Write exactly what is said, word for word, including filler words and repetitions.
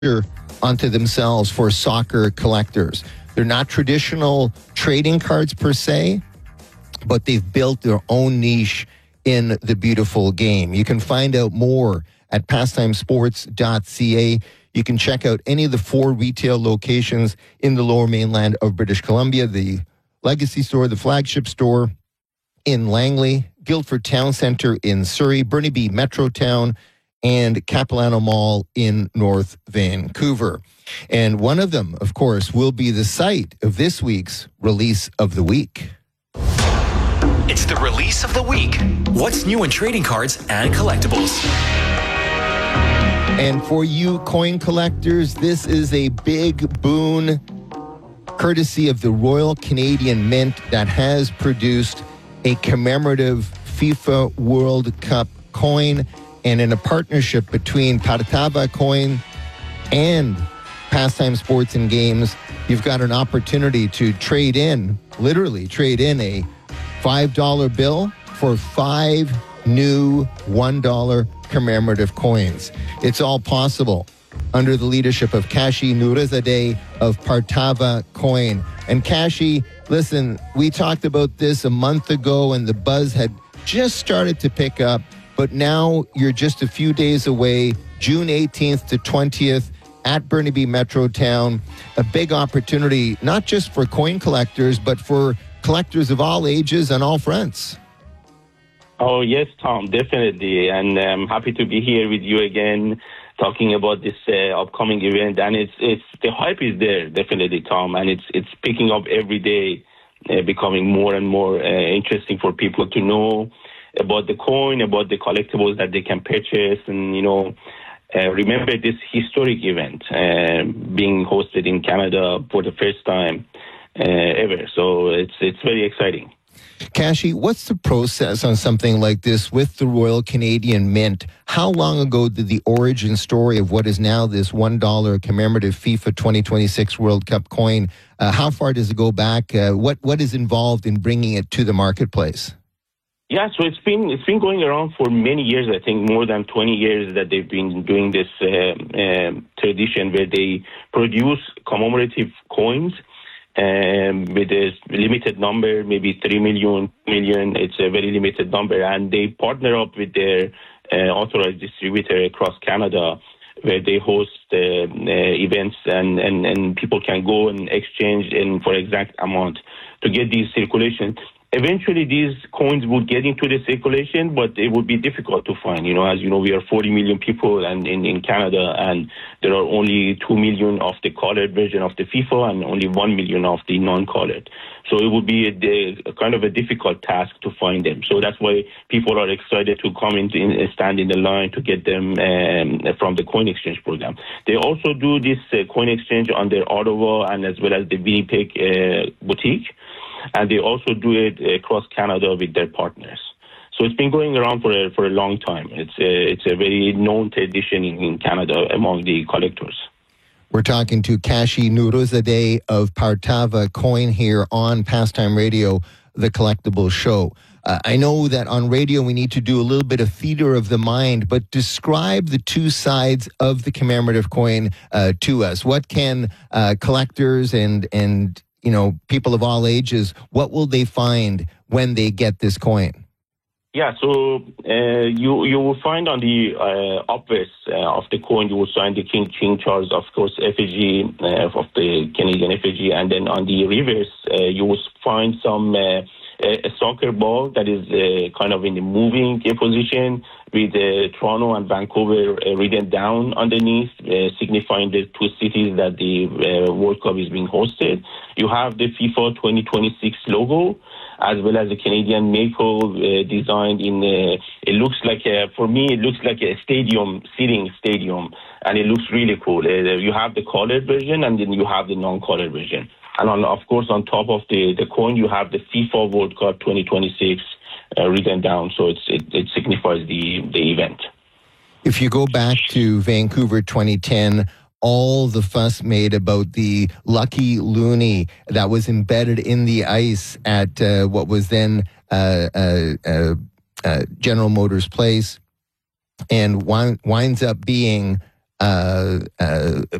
onto themselves for soccer collectors. They're not traditional trading cards per se, but they've built their own niche in the beautiful game. You can find out more at pastime sports dot c a. You can check out any of the four retail locations in the Lower Mainland of British Columbia, the Legacy Store, the Flagship Store in Langley, Guildford Town Centre in Surrey, Burnaby Metrotown, and Capilano Mall in North Vancouver. And one of them, of course, will be the site of this week's Release of the Week. It's the Release of the Week. What's new in trading cards and collectibles? And for you coin collectors, this is a big boon courtesy of the Royal Canadian Mint that has produced a commemorative FIFA World Cup coin. And in a partnership between Partava Coin and Pastime Sports and Games, you've got an opportunity to trade in, literally trade in a five dollar bill for five new one dollar commemorative coins. It's all possible under the leadership of Kashi Nurizadeh of Partava Coin. And Kashi, listen, we talked about this a month ago and the buzz had just started to pick up. But now you're just a few days away, June eighteenth to twentieth at Burnaby Metrotown. A big opportunity, not just for coin collectors, but for collectors of all ages and all fronts. Oh, yes, Tom, definitely. And I'm happy to be here with you again, talking about this uh, upcoming event. And it's it's the hype is there, definitely, Tom. And it's it's picking up every day, uh, becoming more and more uh, interesting for people to know about the coin, about the collectibles that they can purchase, and, you know, uh, remember this historic event uh, being hosted in Canada for the first time uh, ever. So it's it's very exciting. Kashi, what's the process on something like this with the Royal Canadian Mint? How long ago did the origin story of what is now this one dollar commemorative FIFA twenty twenty-six World Cup coin, uh, how far does it go back? Uh, what what is involved in bringing it to the marketplace? Yeah, so it's been it's been going around for many years. I think more than twenty years that they've been doing this uh, uh, tradition where they produce commemorative coins um, with a limited number, maybe three million, million. It's a very limited number, and they partner up with their uh, authorized distributor across Canada, where they host uh, uh, events and, and, and people can go and exchange in for exact amount to get these circulation. Eventually, these coins would get into the circulation, but it would be difficult to find. You know, as you know, we are forty million people and in, in Canada, and there are only two million of the colored version of the FIFA and only one million of the non-colored. So it would be a, a kind of a difficult task to find them. So that's why people are excited to come in, in stand in the line to get them um, from the coin exchange program. They also do this uh, coin exchange on their Ottawa and as well as the Winnipeg uh, boutique. And they also do it across Canada with their partners. So it's been going around for a, for a long time. It's a, it's a very known tradition in, in Canada among the collectors. We're talking to Kashi Nurizadeh of Partava Coin here on Pastime Radio, the collectible show. Uh, I know that on radio we need to do a little bit of theater of the mind, but describe the two sides of the commemorative coin uh, to us. What can uh, collectors and and you know, people of all ages, what will they find when they get this coin? Yeah, so uh, you you will find on the uh, obverse uh, of the coin, you will find the King King Charles, of course, effigy uh, of the Canadian effigy, and then on the reverse, uh, you will find some uh, a soccer ball that is uh, kind of in the moving uh, position with uh, Toronto and Vancouver uh, written down underneath, uh, signifying the two cities that the uh, World Cup is being hosted. You have the FIFA twenty twenty-six logo, as well as the Canadian maple uh, designed in, uh, it looks like, a, for me, it looks like a stadium, seating stadium, and it looks really cool. Uh, you have the colored version, and then you have the non-colored version. And on, of course, on top of the, the coin, you have the FIFA World Cup twenty twenty-six uh, written down, so it's, it, it signifies the, the event. If you go back to Vancouver twenty ten, all the fuss made about the Lucky Loonie that was embedded in the ice at uh, what was then uh, uh, uh, uh, General Motors Place, and wind, winds up being uh, uh,